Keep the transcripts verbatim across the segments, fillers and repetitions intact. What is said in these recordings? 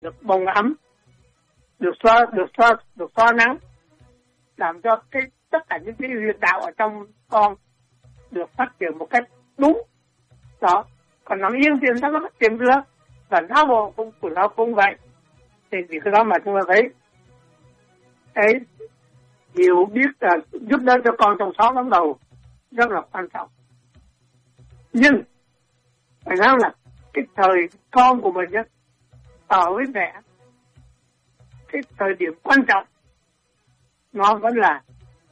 được bồng ấm, được xoa, được xoa, được xoa nắng, làm cho cái tất cả những cái huyệt đạo ở trong con được phát triển một cách đúng. Đó, còn nằm yên thì nó có phát triển được, và não bộ cũng của nó cũng vậy. Thì vì cái đó mà chúng ta thấy cái hiểu biết là giúp đỡ cho con trong sáu tháng đầu rất là quan trọng. Nhưng phải nói là cái thời con của mình á, ở với mẹ, cái thời điểm quan trọng nó vẫn là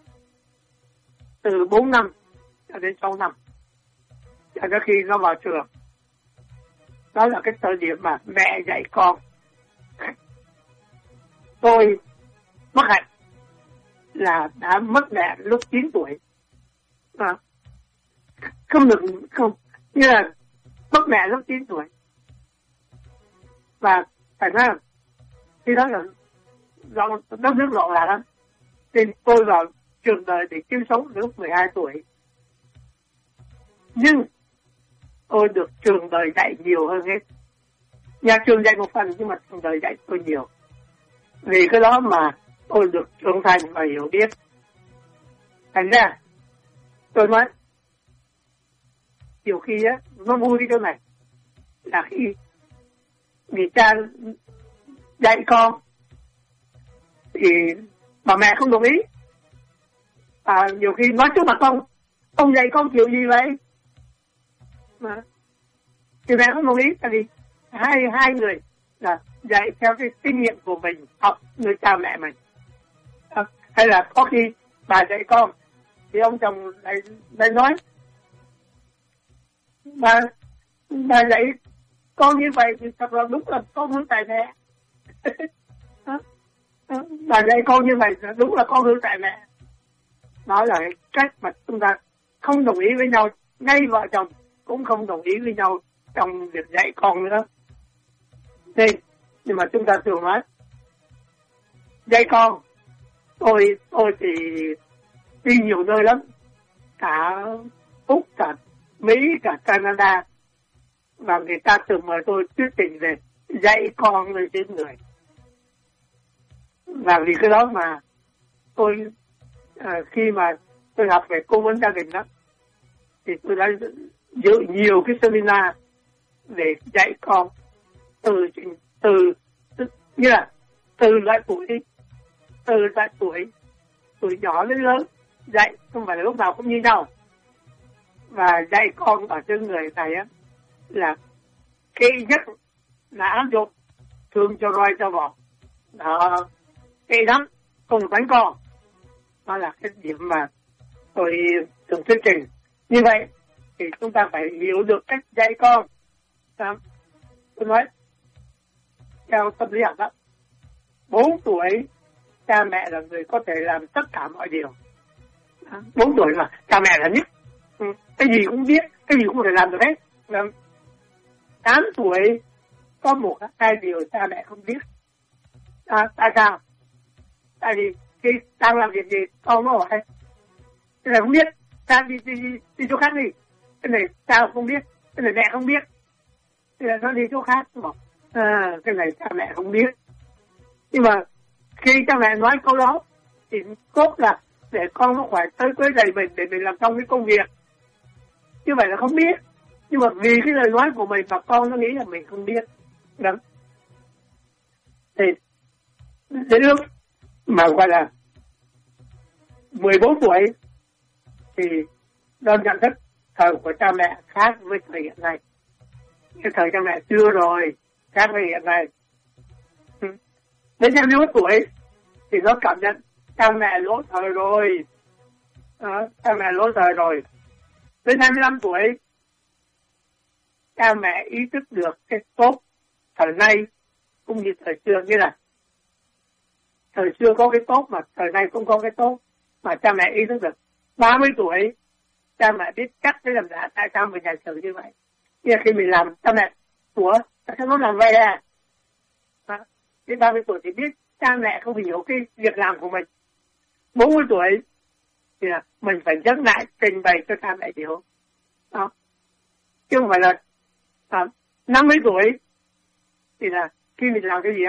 từ bốn năm cho đến sáu năm, cho đến khi nó vào trường. Đó là cái thời điểm mà mẹ dạy con. Tôi mất hạnh là đã mất mẹ lúc chín tuổi. À, không được, không, như là mất mẹ lúc chín tuổi. Và phải nói là khi đó là do đất nước loạn lạc lắm, nên tôi vào trường đời để kiếm sống lúc mười hai tuổi. Nhưng tôi được trường đời dạy nhiều hơn hết. Nhà trường dạy một phần nhưng mà trường đời dạy tôi nhiều. Vì cái đó mà tôi được trưởng thành và hiểu biết. Thành ra tôi nói nhiều khi á, nó vui cái chỗ này là khi người cha dạy con thì bà mẹ không đồng ý. À, nhiều khi nói trước mặt con, ông dạy con kiểu gì vậy? Mà thì mẹ không đồng ý, tại vì hai hai người là dạy theo cái kinh nghiệm của mình, học người cha mẹ mình. À, hay là có khi bà dạy con thì ông chồng lại lại nói bà bà dạy con như vậy thì thật là đúng là con hướng tại mẹ. Bà dạy con như vậy đúng là con hướng tại mẹ. Đó là cái cách mà chúng ta không đồng ý với nhau, ngay vợ chồng cũng không đồng ý với nhau trong việc dạy con nữa. Thế nhưng mà chúng ta thường nói dạy con, tôi tôi thì đi nhiều nơi lắm, cả Úc, cả Mỹ, cả Canada, và người ta thường mời tôi thuyết trình về dạy con lên đến người. Và vì cái đó mà tôi à, khi mà tôi học về cố vấn gia đình đó, thì tôi đã dự nhiều cái seminar để dạy con từ từ, từ như là từ loại tuổi từ loại tuổi tuổi nhỏ đến lớn, dạy không phải là lúc nào cũng như nhau. Và dạy con ở trên người này á là cái nhất là áp dụng thương cho roi cho vọt. Đó, cái lắm không đánh con. Đó là cái điểm mà tôi thường thuyết trình. Như vậy thì chúng ta phải hiểu được cách dạy con. Đó. Tôi nói theo tâm lý học đó, bốn tuổi cha mẹ là người có thể làm tất cả mọi điều. Bốn tuổi là cha mẹ là nhất, cái gì cũng biết, cái gì cũng có thể làm được hết. Tám tuổi có một hai điều cha mẹ không biết. À, tại sao? Tại vì khi đang làm việc gì con nó hỏi, cái này không biết, ta đi, đi, đi, đi chỗ khác đi, cái này ta không biết, cái này mẹ không biết, thì là nó đi chỗ khác. À, cái này cha mẹ không biết. Nhưng mà khi cha mẹ nói câu đó thì cốt là để con nó phải tới quấy rầy mình để mình làm xong cái công việc. Như vậy là không biết. Nhưng mà vì cái lời nói của mình mà con nó nghĩ là mình không biết. Đó. Thì đến lúc mà gọi là mười bốn tuổi thì nó nhận thức thời của cha mẹ khác với thời hiện nay. Cái thời cha mẹ chưa rồi, khác với hiện nay. Đến hai mươi mốt tuổi thì nó cảm nhận cha mẹ lỗi thời rồi. À, cha mẹ lỗi thời rồi. Đến hai mươi lăm tuổi cha mẹ ý thức được cái tốt thời nay cũng như thời xưa, như là thời xưa có cái tốt mà thời nay cũng có cái tốt mà cha mẹ ý thức được. ba mươi tuổi cha mẹ biết chắc cái làm đã tại sao mình hành xử như vậy. Như khi mình làm cha mẹ của tại sao nó làm vậy à? À, đến ba mươi tuổi thì biết cha mẹ không hiểu cái việc làm của mình. bốn mươi tuổi thì là mình phải dâng lại trình bày cho cha mẹ hiểu. Đó. Chứ không phải là à, năm mươi tuổi thì là khi mình làm cái gì